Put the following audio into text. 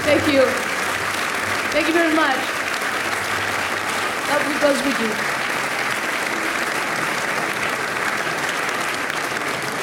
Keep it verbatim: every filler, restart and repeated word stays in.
Thank you. Thank you very much. Love goes with you.